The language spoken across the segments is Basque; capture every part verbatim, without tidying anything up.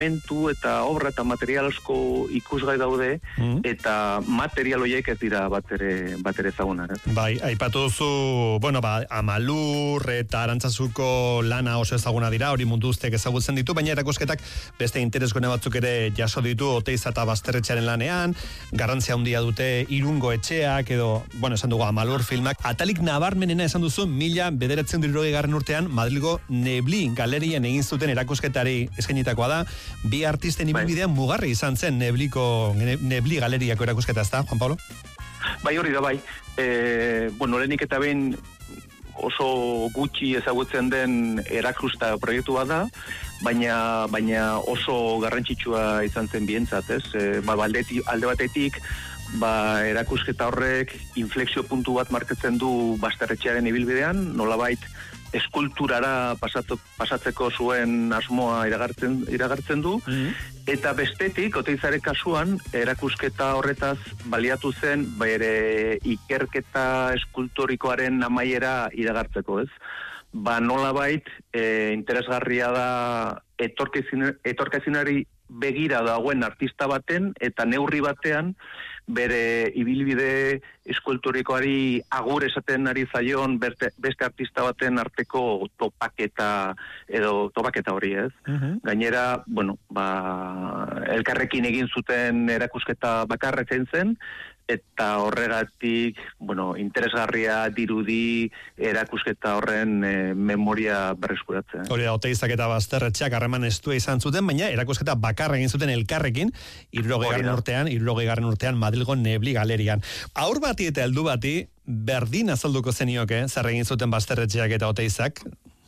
mentu eta obra eta material asko ikusgai daude, mm. eta material horiek ez dira batere, batere ezagunak. Bai, aipatu duzu, bueno, ba, Amalur eta Arantzazuko lana oso ezaguna dira, hori mundu guztiak ezagutzen ditu, baina erakusketak beste interesgune batzuk ere jaso ditu Oteiza eta Basterretxearen lanean, garrantzia handia dute Irungo etxeak, edo, bueno, esan dugu Amalur filmak. Atalik nabarmenena esan duzu, mila bederatzen dirurogei garren urtean, Madrilgo Nebli galerian egin zuten erakusketari eskainitakoa da, bi artisten ibilbidean mugarri izan zen Nebliko, Nebli galeriako erakusketa, ezta, Juan Pablo? Bai, hori da, bai. E, bueno, lehenik eta behin oso gutxi ezagutzen den erakusta proiektua da, baina baina oso garrantzitsua izan zen bientzat, ez? E, ba, alde, alde batetik, ba, erakusketa horrek inflexio puntu bat markatzen du Basterretxearen ibilbidean, nolabait eskulturara pasatu, pasatzeko zuen asmoa iragartzen, iragartzen du, mm-hmm. eta bestetik, Oteizaren kasuan, erakusketa horretaz baliatu zen bere ikerketa eskulturikoaren amaiera iragartzeko, ez? Ba, nolabait, e, interesgarria da etorkizinari begira dagoen artista baten, eta neurri batean, bere ibilbide eskulturikoari agur esaten ari zaion berte, beste artista baten arteko topaketa edo topaketa hori, ez? Uh-huh. Gainera, bueno, ba, elkarrekin egin zuten erakusketa bakarra zein zen, eta horregatik, bueno, interesgarria dirudi erakusketa horren e, memoria berreskuratzen. Hori da, Oteizak eta Basterretxeak harreman estua izan zuten, baina erakusketa bakarra egin zuten elkarrekin, hirurogeigarren urtean, hirurogeigarren urtean Madrilgo Nebli galerian. Aur bati eta heldu bati, berdin azalduko zenioke, zer egin zuten Basterretxeak eta Oteizak?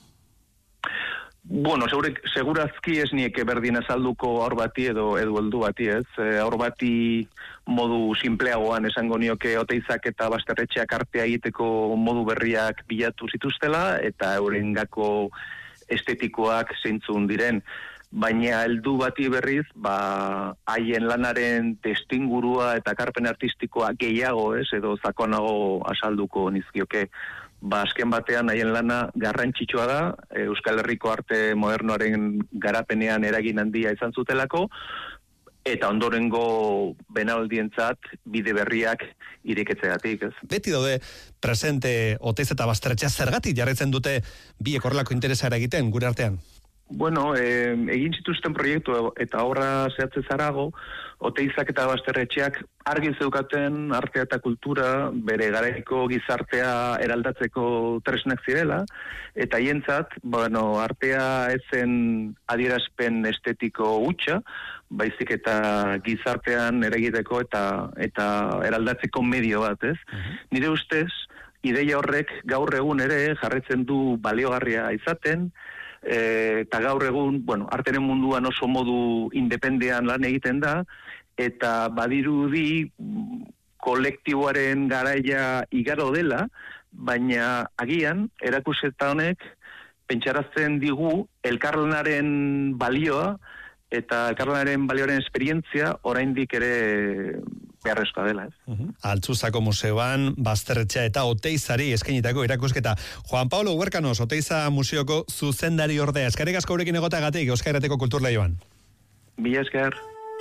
Bueno, segure, segurazki ez nieke berdin azalduko aur bati edo edo heldu bati, ez? E, aur bati modu simpleagoan esango nioke Oteizak eta Basterretxeak artea egiteko modu berriak bilatu zituztela, eta eurengako estetikoak zeintzun diren. Baina heldu bati berriz, ba, haien lanaren testingurua eta karpen artistikoa gehiago, ez? Edo zakonago azalduko nizkioke. Ba, azken batean haien lana garrantzitsua da, Euskal Herriko arte modernoaren garapenean eragin handia izan zutelako, eta ondorengo benaldientzat bide berriak ireketzeagatik, ez? Beti daude presente Oteiz eta Basterretxea, zergatik jarraitzen dute biek horrelako interesara egiten gure artean? Bueno, eh, egin zituzten proiektu eta obra zehatzez harago, Oteizak eta Basterretxeak argi zeukaten artea eta kultura bere garaiko gizartea eraldatzeko tresnak zirela, eta hientzat, bueno, artea ezen adierazpen estetiko hutsa, baizik eta gizartean eragiteko eta eta eraldatzeko medio bat, ez? Uh-huh. Nire ustez, ideia horrek gaur egun ere jarraitzen du baliogarria izaten, eta gaur egun, bueno, arteren munduan oso modu independean lan egiten da, eta badirudi kolektiboaren garaia igaro dela, baina agian erakusketa honek pentsarazten digu elkarlanaren balioa eta elkarlanaren balioaren esperientzia oraindik ere beharrezkoa dela, ez? Uh-huh. Altzuzako museoan Basterretxea eta Oteizari eskainitako erakusketa. Juan Pablo Huerkanos, Oteiza museoko zuzendari ordea. Eskerrik asko gurekin egoteagatik Euskal Herriako Kulturleioan. Mila esker.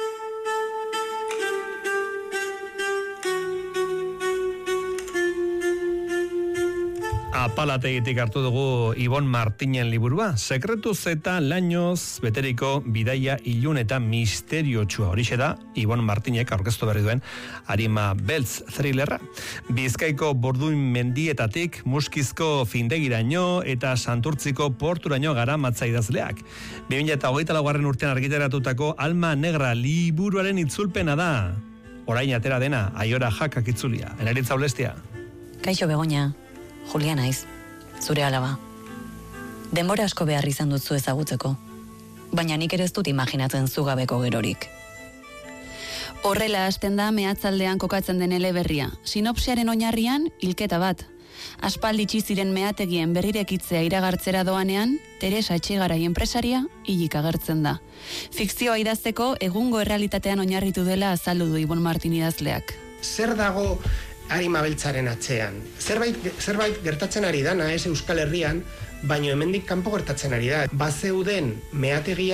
Apalategitik hartu dugu Ibon Martinen liburua, sekretuz eta lainoz beteriko bidaia ilun eta misteriotsua. Horixe da Ibon Martinek aurkeztu berri duen Arima Beltz thrillerra. Bizkaiko Borduin mendietatik Muskizko findegiraino eta Santurtziko porturaino garamatza idazleak. bi mila hogeita laugarren urtean argitaratutako Alma Negra liburuaren itzulpena da. Orain atera dena, Aiora Jakak itzulia. Enaritza Olestia. Kaixo Begoña. Julia naiz, zure alaba. Denbora asko behar izan dutzu ezagutzeko, baina nik ere ez dut imaginatzen zugabeko gerorik. Horrela hasten da mehatzaldean kokatzen den eleberria, sinopsiaren oinarrian hilketa bat. Aspaldi ziren mehategien berrirekitzea iragartzera doanean, Teresa Etxegarai enpresaria hilik agertzen da. Fikzioa idazteko egungo errealitatean oinarritu dela azaldu du Ibon Martin idazleak. Zer dago Arima Beltzaren atzean? Zerbait, zerbait gertatzen ari dana, ez Euskal Herrian, baino hemendik kanpo gertatzen ari da. Bazeuden meategiak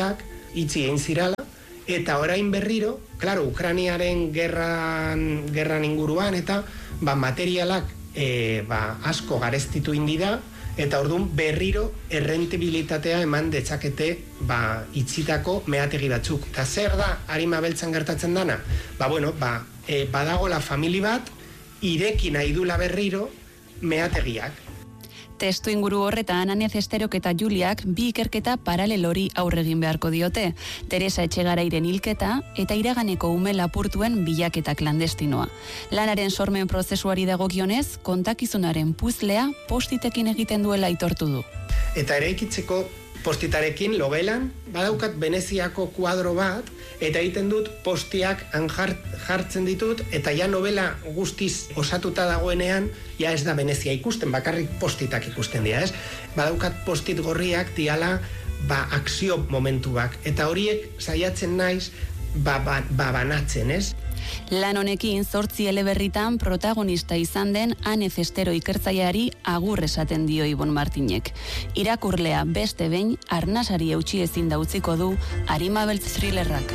itzi egin zirala, eta orain berriro, claro, Ukrainiaren gerran, gerran inguruan, eta ba, materialak e, ba, asko garestitu indida, eta orduan berriro errentibilitatea eman detzakete ba, itzitako meategi batzuk. Eta zer da arima beltzan gertatzen dana? Ba, bueno, ba, e, badagola famili bat, ireki nahi dula berriro meategiak. Testu inguru horretan Ania Zesterok eta Juliak bi ikerketa paralelori aurre egin beharko diote. Teresa Etxegarairen hilketa eta iraganeko ume lapurtuen bilaketa klandestinoa. Lanaren sormen prozesuari dagokionez, kontakizunaren puzlea postitekin egiten duela aitortu du. Eta eraikitzeko postitarekin logelan badaukat Veneziako kuadro bat, eta egiten dut postiak han jartzen ditut, eta ja novela guztiz osatuta dagoenean, ja ez da Venezia ikusten, bakarrik postitak ikusten dira, ez? Badaukat postit gorriak diala ba, akzio momentuak, eta horiek saiatzen naiz ba, ba, ba banatzen, ez? Lan honekin zortzi eleberritan protagonista izan den Ane Zestero ikertzaileari agur esaten dio Ibon Martinek. Irakurlea beste behin arnasari eutsi ezin da utziko du Arima Beltz thrillerrak.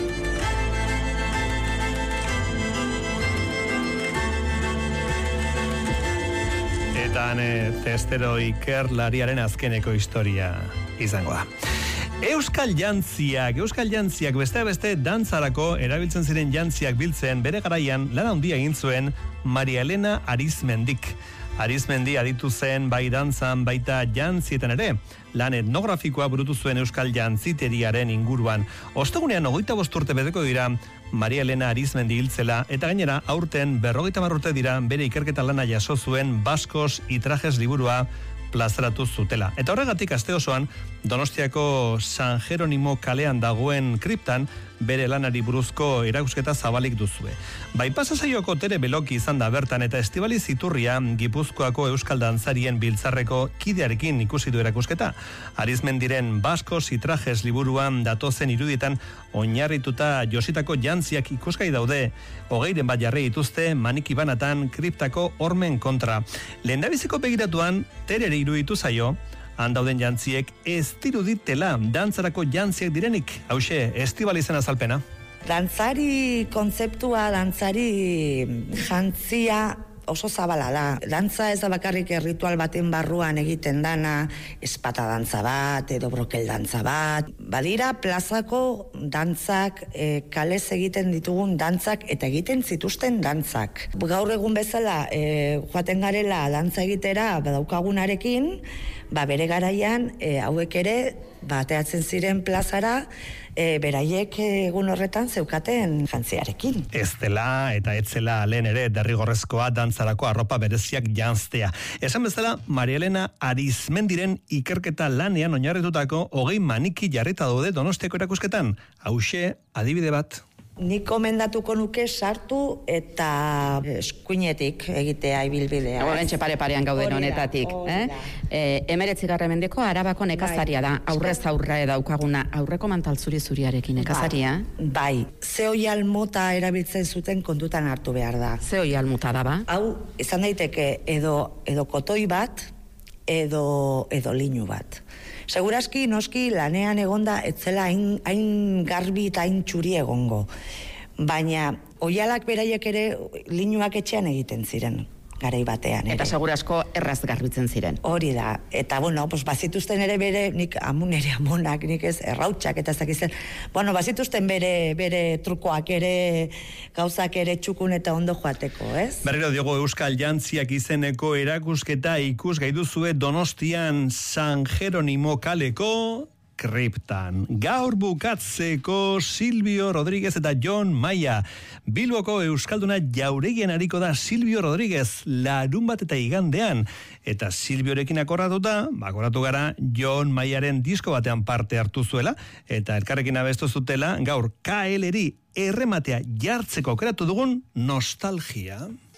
Eta Ane Zestero ikerlariaren azkeneko historia izango da. Euskal jantziak, Euskal jantziak beste beste dantzarako erabiltzen ziren jantziak biltzen bere garaian lan handia egin zuen Maria Elena Arizmendik. Arizmendi aditu zen bai dantzan baita jantzietan ere. Lan etnografikoa burutu zuen Euskal jantziteriaren inguruan. Ostegunean hogeita bost urte beteko dira Maria Elena Arizmendi hiltzela eta gainera aurten berrogeita hamar urte dira bere ikerketa lana jaso zuen Baskos y Trajes liburua plazaratu zutela. Eta horregatik aste osoan Donostiako San Jeronimo kalean dagoen kriptan bere lanari buruzko erakusketa zabalik duzue. Bai pasa saioko Tere Beloki izan da bertan eta Estibaliz Iturria Gipuzkoako euskal dantzarien biltzarreko kidearekin ikusi du erakusketa. Arizmendiren Baskos y Trajes liburuan datozen irudietan oinarrituta jositako jantziak ikusgai daude. Hogeiren bat jarri dituzte maniki banatan kriptako hormen kontra. Lehendabiziko begiratuan Tereri iruditu zaio han dauden jantziek ez diruditela dantzarako jantziak direnik. Hauxe, Estibalizen azalpena. Dantzari kontzeptua, dantzari jantzia oso zabala da. Dantza ez da bakarrik erritual baten barruan egiten dana, espata dantza bat, edo brokel dantza bat. Badira plazako dantzak, e, kalez egiten ditugun dantzak eta egiten zituzten dantzak. Gaur egun bezala, e, joaten garela dantza egitera badaukagunarekin, ba bere garaian e, hauek ere bateatzen ziren plazara, e, beraiek egun horretan zeukaten jantziarekin. Ez dela eta etzela lehen ere derrigorrezkoa dantzarako arropa bereziak janztea. Esan bezala, Maria Elena Arizmendiren ikerketa lanean oinarritutako hogei maniki jarrita daude Donostiako erakusketan. Hauxe, adibide bat. Nik komendatuko nuke sartu eta eskuinetik egitea ibilbidea. Horrentxe pare-parean gauden honetatik. Eh? E, emeretzigarren mendeko Arabako nekazaria da, aurrez aurre daukaguna, aurreko mantal zuri-zuriarekin nekazaria. Bai, bai. Ze oial mota erabiltzen zuten kontutan hartu behar da. Ze oial mota da ba? Hau, izan daiteke edo, edo kotoi bat, edo, edo linu bat. Segurazki, noski, lanean egonda etzela hain, hain garbi eta hain txuri egongo. Baina, oialak beraiek ere linuak etxean egiten ziren, garai batean ere. Eta segurazko erraz garbitzen ziren. Hori da. Eta, bueno, pues, bazituzten ere bere, nik amun ere amonak, nik ez errautxak eta zakizen. Bueno, bazituzten bere, bere trukoak ere, gauzak ere txukun eta ondo joateko, ez? Berriro diogo Euskal Jantziak izeneko erakusketa ikus gaiduzue Donostian San Jeronimo kaleko kriptan. Gaur bukatzeko Silvio Rodríguez eta Jon Maia. Bilboko euskalduna jauregian ariko da Silvio Rodríguez larun bat eta igandean. Eta Silviorekin akordatuta, akordatu gara Jon Maiaren disko batean parte hartu zuela eta elkarrekin abestu zutela gaur K L-eri errematea jartzeko aukeratu dugun nostalgia.